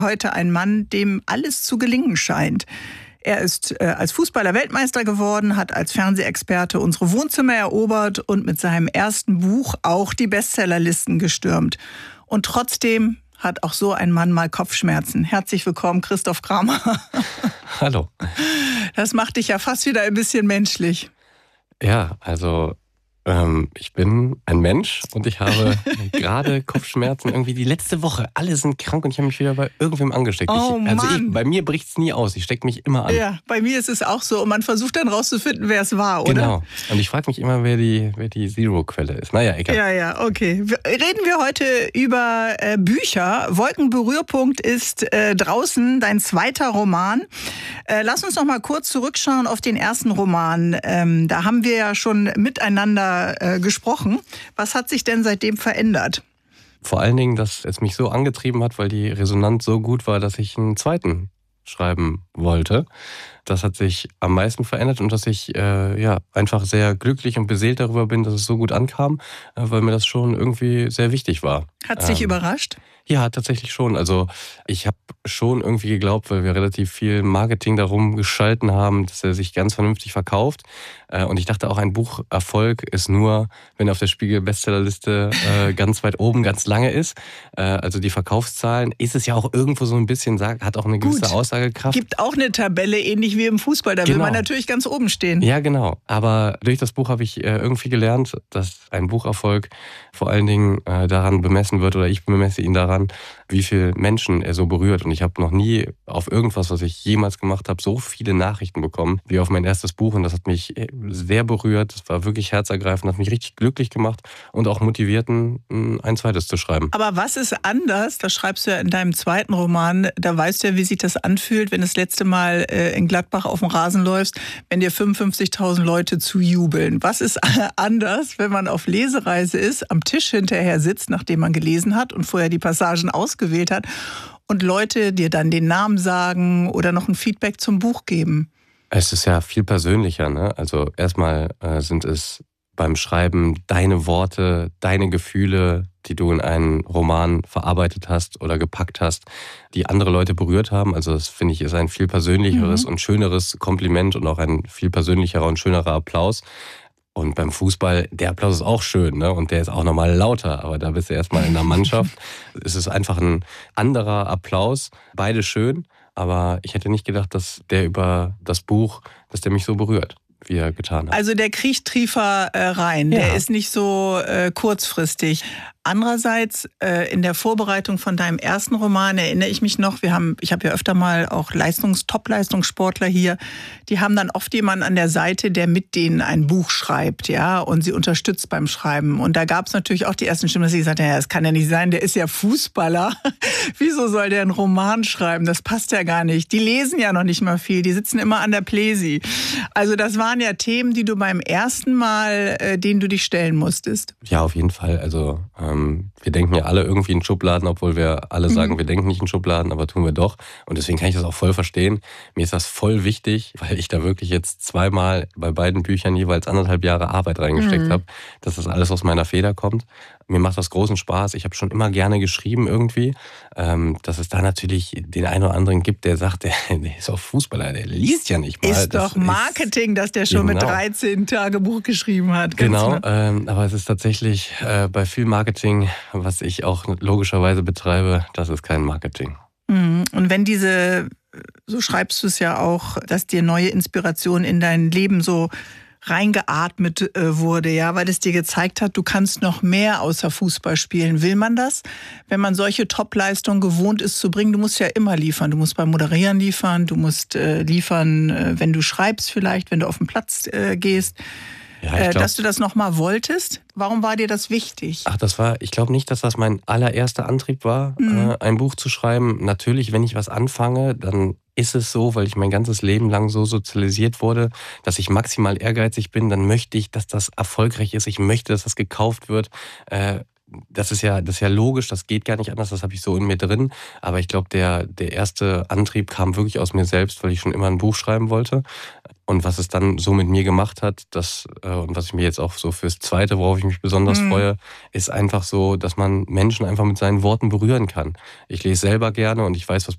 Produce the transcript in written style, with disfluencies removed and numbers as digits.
Heute ein Mann, dem alles zu gelingen scheint. Er ist als Fußballer Weltmeister geworden, hat als Fernsehexperte unsere Wohnzimmer erobert und mit seinem ersten Buch auch die Bestsellerlisten gestürmt. Und trotzdem hat auch so ein Mann mal Kopfschmerzen. Herzlich willkommen, Christoph Kramer. Hallo. Das macht dich ja fast wieder ein bisschen menschlich. Ja, also ich bin ein Mensch und ich habe gerade Kopfschmerzen. Irgendwie die letzte Woche, alle sind krank und ich habe mich wieder bei irgendwem angesteckt. Bei mir bricht es nie aus, ich stecke mich immer an. Ja, bei mir ist es auch so und man versucht dann rauszufinden, wer es war, oder? Genau, und ich frage mich immer, wer die Zero-Quelle ist. Naja, egal. Ja, okay. Reden wir heute über Bücher. Wolkenberührpunkt ist draußen, dein zweiter Roman. Lass uns noch mal kurz zurückschauen auf den ersten Roman. Da haben wir ja schon miteinander gesprochen. Was hat sich denn seitdem verändert? Vor allen Dingen, dass es mich so angetrieben hat, weil die Resonanz so gut war, dass ich einen zweiten schreiben wollte. Das hat sich am meisten verändert und dass ich einfach sehr glücklich und beseelt darüber bin, dass es so gut ankam, weil mir das schon irgendwie sehr wichtig war. Hat es dich überrascht? Ja, tatsächlich schon. Also ich habe schon irgendwie geglaubt, weil wir relativ viel Marketing darum geschalten haben, dass er sich ganz vernünftig verkauft. Und ich dachte auch, ein Bucherfolg ist nur, wenn er auf der Spiegel-Bestsellerliste ganz weit oben, ganz lange ist. Also die Verkaufszahlen ist es ja auch irgendwo so ein bisschen, hat auch eine gewisse Aussagekraft. Gibt auch eine Tabelle, ähnlich wie im Fußball. Da will man natürlich ganz oben stehen. Ja, genau. Aber durch das Buch habe ich irgendwie gelernt, dass ein Bucherfolg vor allen Dingen daran bemessen wird, oder ich bemesse ihn daran, wie viele Menschen er so berührt. Und ich habe noch nie auf irgendwas, was ich jemals gemacht habe, so viele Nachrichten bekommen wie auf mein erstes Buch. Und das hat mich sehr berührt. Das war wirklich herzergreifend, hat mich richtig glücklich gemacht und auch motiviert, ein zweites zu schreiben. Aber was ist anders? Das schreibst du ja in deinem zweiten Roman. Da weißt du ja, wie sich das anfühlt, wenn du das letzte Mal in Gladbach auf dem Rasen läufst, wenn dir 55.000 Leute zujubeln. Was ist anders, wenn man auf Lesereise ist, am Tisch hinterher sitzt, nachdem man gelesen hat und vorher die Passagen ausgewählt hat und Leute dir dann den Namen sagen oder noch ein Feedback zum Buch geben? Es ist ja viel persönlicher, ne? Also erstmal sind es beim Schreiben deine Worte, deine Gefühle, die du in einen Roman verarbeitet hast oder gepackt hast, die andere Leute berührt haben. Also das, finde ich, ist ein viel persönlicheres und schöneres Kompliment und auch ein viel persönlicherer und schönerer Applaus. Und beim Fußball, der Applaus ist auch schön, ne? Und der ist auch nochmal lauter, aber da bist du erstmal in der Mannschaft. Es ist einfach ein anderer Applaus, beide schön, aber ich hätte nicht gedacht, dass der über das Buch, dass der mich so berührt, wie er getan hat. Also der kriecht tiefer rein, der ist nicht so kurzfristig. Andererseits, in der Vorbereitung von deinem ersten Roman erinnere ich mich noch, ich habe ja öfter mal auch Top-Leistungssportler hier, die haben dann oft jemanden an der Seite, der mit denen ein Buch schreibt, ja, und sie unterstützt beim Schreiben. Und da gab es natürlich auch die ersten Stimmen, dass sie gesagt haben, ja, das kann ja nicht sein, der ist ja Fußballer. Wieso soll der einen Roman schreiben? Das passt ja gar nicht. Die lesen ja noch nicht mal viel, die sitzen immer an der Pläsi. Also das waren ja Themen, die du beim ersten Mal, denen du dich stellen musstest. Ja, auf jeden Fall. Also wir denken ja alle irgendwie in Schubladen, obwohl wir alle sagen, wir denken nicht in Schubladen, aber tun wir doch. Und deswegen kann ich das auch voll verstehen. Mir ist das voll wichtig, weil ich da wirklich jetzt zweimal bei beiden Büchern jeweils 1,5 Jahre Arbeit reingesteckt habe, dass das alles aus meiner Feder kommt. Mir macht das großen Spaß. Ich habe schon immer gerne geschrieben irgendwie. Dass es da natürlich den einen oder anderen gibt, der sagt, der ist auch Fußballer, der liest ja nicht mal. Ist doch Marketing, dass der schon mit 13 Tagebuch geschrieben hat. Genau, aber es ist tatsächlich bei viel Marketing, was ich auch logischerweise betreibe, das ist kein Marketing. Und wenn so schreibst du es ja auch, dass dir neue Inspiration in dein Leben so reingeatmet wurde, ja, weil es dir gezeigt hat, du kannst noch mehr außer Fußball spielen. Will man das? Wenn man solche Top-Leistungen gewohnt ist zu bringen, du musst ja immer liefern. Du musst beim Moderieren liefern, du musst liefern, wenn du schreibst vielleicht, wenn du auf den Platz gehst. Ja, dass du das nochmal wolltest? Warum war dir das wichtig? Ich glaube nicht, dass das mein allererster Antrieb war, ein Buch zu schreiben. Natürlich, wenn ich was anfange, dann ist es so, weil ich mein ganzes Leben lang so sozialisiert wurde, dass ich maximal ehrgeizig bin, dann möchte ich, dass das erfolgreich ist. Ich möchte, dass das gekauft wird. Das ist ja logisch, das geht gar nicht anders, das habe ich so in mir drin. Aber ich glaube, der erste Antrieb kam wirklich aus mir selbst, weil ich schon immer ein Buch schreiben wollte. Und was es dann so mit mir gemacht hat, und was ich mir jetzt auch so fürs Zweite, worauf ich mich besonders freue, ist einfach so, dass man Menschen einfach mit seinen Worten berühren kann. Ich lese selber gerne und ich weiß, was